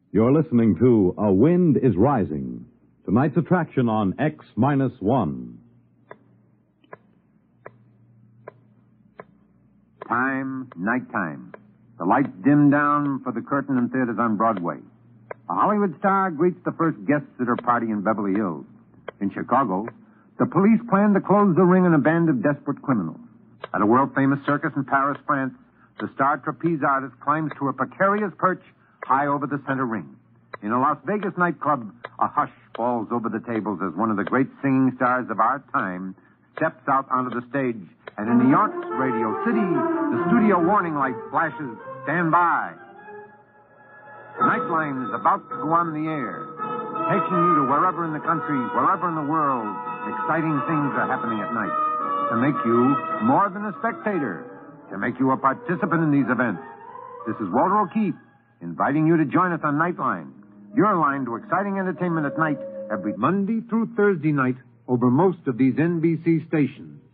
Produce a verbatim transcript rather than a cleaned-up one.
You're listening to A Wind is Rising, tonight's attraction on X minus one. Time, nighttime. The lights dim down for the curtain in theaters on Broadway. A Hollywood star greets the first guests at her party in Beverly Hills. In Chicago, the police plan to close the ring on a band of desperate criminals. At a world-famous circus in Paris, France, the star trapeze artist climbs to a precarious perch high over the center ring. In a Las Vegas nightclub, a hush falls over the tables as one of the great singing stars of our time steps out onto the stage. And in New York's Radio City, the studio warning light flashes, "Stand by." Nightline is about to go on the air, taking you to wherever in the country, wherever in the world, exciting things are happening at night. To make you more than a spectator, to make you a participant in these events. This is Walter O'Keefe, inviting you to join us on Nightline, your line to exciting entertainment at night, every Monday through Thursday night over most of these N B C stations.